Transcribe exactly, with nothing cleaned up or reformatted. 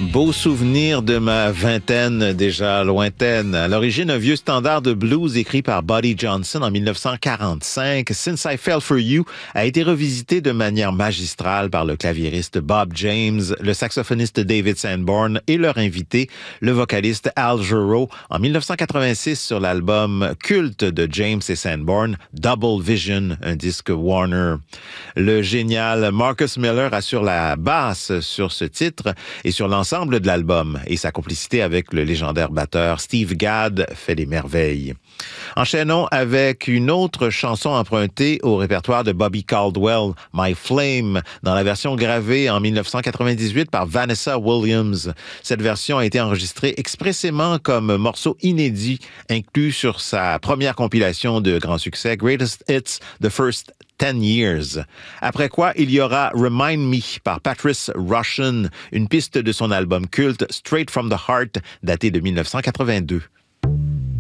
Beau souvenir de ma vingtaine déjà lointaine. À l'origine, un vieux standard de blues écrit par Buddy Johnson en dix-neuf cent quarante-cinq, Since I Fell for You a été revisité de manière magistrale par le claviériste Bob James, le saxophoniste David Sanborn et leur invité, le vocaliste Al Jarreau, en dix-neuf cent quatre-vingt-six sur l'album culte de James et Sanborn, Double Vision, un disque Warner. Le génial Marcus Miller assure la basse sur ce titre et sur l'ensemble de l'album, et sa complicité avec le légendaire batteur Steve Gadd fait des merveilles. Enchaînons avec une autre chanson empruntée au répertoire de Bobby Caldwell, My Flame, dans la version gravée en dix-neuf cent quatre-vingt-dix-huit par Vanessa Williams. Cette version a été enregistrée expressément comme morceau inédit, inclus sur sa première compilation de grand succès, Greatest Hits, The First Ten Years. Après quoi, il y aura Remind Me par Patrice Rushen, une piste de son album culte Straight from the Heart, daté de dix-neuf cent quatre-vingt-deux.